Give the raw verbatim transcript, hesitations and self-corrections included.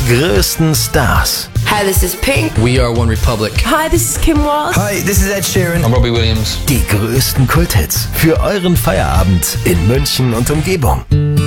größten Stars. Hi, this is Pink. We are One Republic. Hi, this is Kim Walsh. Hi, this is Ed Sheeran. I'm Robbie Williams. Die größten Kulthits für euren Feierabend in München und Umgebung.